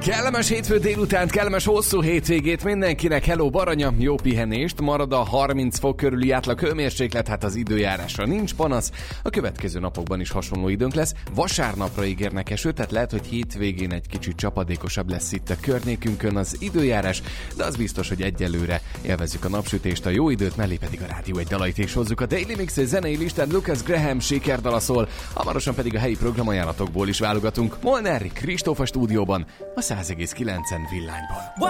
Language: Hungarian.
Kellemes hétfő délutánt, kellemes hosszú hétvégét mindenkinek, hello Baranya, jó pihenést, marad a 30 fok körüli átlag hőmérséklet, hát az időjárásra nincs panasz, a következő napokban is hasonló időnk lesz, vasárnapra ígérnek esőt, tehát lehet, hogy hétvégén egy kicsit csapadékosabb lesz itt a környékünkön az időjárás, de az biztos, hogy egyelőre élvezzük a napsütést, a jó időt, mellé pedig a rádió egy dalait is hozzuk. A Daily Mix zenei listán Lucas Graham sikerdala szól, hamarosan pedig a helyi programajánlatokból is válogatunk. Molnár Kristóf a stúdióban, a 100,9-en Villányban.